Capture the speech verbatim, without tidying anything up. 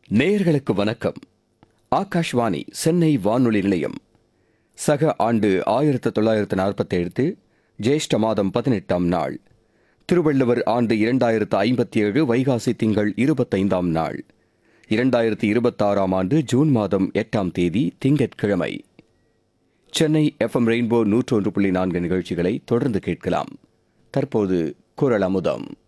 நேயர்களுக்கு வணக்கம். ஆகாஷ்வாணி சென்னை வானொலி நிலையம். சக ஆண்டு ஆயிரத்து தொள்ளாயிரத்து நாற்பத்தி ஏழு ஜேஷ்ட மாதம் பதினெட்டாம் நாள். திருவள்ளுவர் ஆண்டு இரண்டாயிரத்து ஐம்பத்தி ஏழு வைகாசி திங்கள் இருபத்தைந்தாம் நாள். இரண்டாயிரத்து இருபத்தாறாம் ஆண்டு ஜூன் மாதம் எட்டாம் தேதி திங்கட்கிழமை. சென்னை எஃப்எம் ரெயின்போ நூற்றொன்று புள்ளி நான்கு நிகழ்ச்சிகளை தொடர்ந்து கேட்கலாம். தற்போது குரல் அமுதம்.